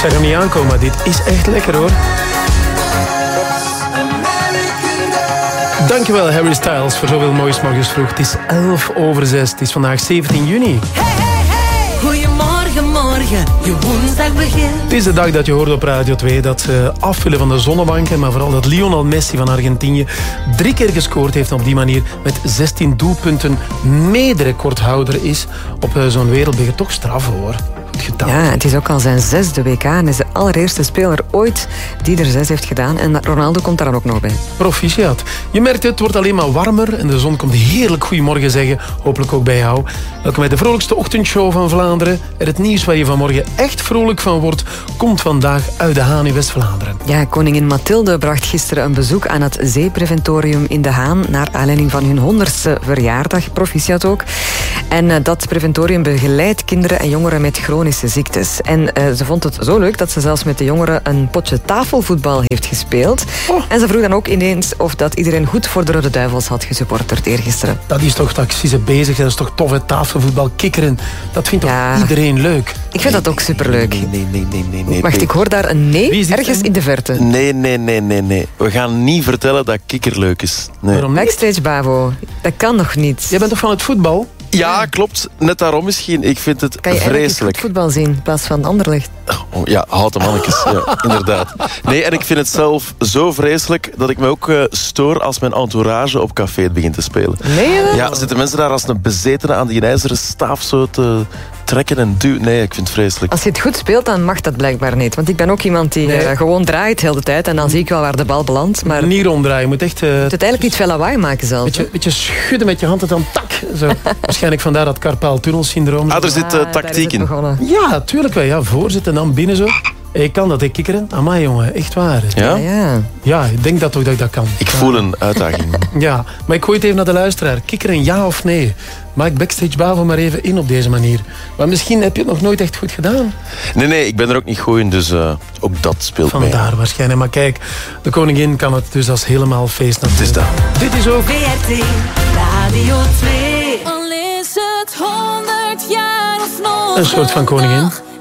zag hem niet aankomen, maar dit is echt lekker hoor. Dankjewel Harry Styles voor zoveel moois morgens vroeg. Het is 11:06, het is vandaag 17 juni. Goedemorgen, morgen, je woensdag begint. Het is de dag dat je hoorde op Radio 2 dat ze afvullen van de zonnebanken, maar vooral dat Lionel Messi van Argentinië 3 keer gescoord heeft en op die manier met 16 doelpunten mederecordhouder is op zo'n wereldbeker. Toch straf hoor. Gedaan. Ja, het is ook al zijn 6e WK en is de allereerste speler ooit die er 6 heeft gedaan. En Ronaldo komt daar ook nog bij. Proficiat. Je merkt het wordt alleen maar warmer en de zon komt heerlijk goedemorgen zeggen. Hopelijk ook bij jou. Welkom bij de vrolijkste ochtendshow van Vlaanderen. En het nieuws waar je vanmorgen echt vrolijk van wordt, komt vandaag uit De Haan in West-Vlaanderen. Ja, koningin Mathilde bracht gisteren een bezoek aan het zeepreventorium in De Haan naar aanleiding van hun 100ste verjaardag. Proficiat ook. En dat preventorium begeleidt kinderen en jongeren met chronische ziektes. En ze vond het zo leuk dat ze zelfs met de jongeren een potje tafelvoetbal heeft gespeeld. Oh. En ze vroeg dan ook ineens of dat iedereen goed voor de Rode Duivels had gesupporterd eergisteren. Dat is toch, dat zie ze bezig, dat is toch tof, hè? Tafelvoetbal, kikkeren. Dat vindt toch iedereen leuk? Ik vind dat ook superleuk. Nee. Wacht, ik hoor daar een nee ergens in de verte. Nee. We gaan niet vertellen dat kikker leuk is. Nee. Waarom niet? Backstage Bavo, dat kan nog niet. Jij bent toch van het voetbal? Ja, klopt. Net daarom misschien. Ik vind het kan je vreselijk. Voetbal zien in plaats van Anderlecht? Oh, ja, houten mannetjes. Ja, inderdaad. Nee, en ik vind het zelf zo vreselijk dat ik me ook stoor als mijn entourage op café begint te spelen. Nee, ja, zitten mensen daar als een bezetene aan die ijzeren staaf zo te trekken en duwen? Nee, ik vind het vreselijk. Als je het goed speelt, dan mag dat blijkbaar niet. Want ik ben ook iemand die gewoon draait heel de tijd en dan zie ik wel waar de bal belandt. Maar niet ronddraaien, je moet echt... je moet het eigenlijk niet veel lawaai maken zelf. Beetje schudden met je hand en dan tak. Zo. Waarschijnlijk vandaar dat carpaaltunnelsyndroom. Er zit tactiek in. Ja, tuurlijk wel. Ja, voorzitten en dan binnen zo. Ik kan dat, ik kikkeren. Amai jongen, echt waar. Ja? Ja, ik denk dat toch dat ik dat kan. Ik voel een uitdaging. Ja, maar ik gooi het even naar de luisteraar. Kikkeren, ja of nee? Maak Backstage Bavo maar even in op deze manier. Maar misschien heb je het nog nooit echt goed gedaan. Nee, ik ben er ook niet goed in, dus ook dat speelt mee. Vandaar waarschijnlijk. Maar kijk, de koningin kan het dus als helemaal feest natuurlijk. Het is dat. Dit is ook... VRT Radio 2. Al is het 100 jaar of nog een soort van koningin.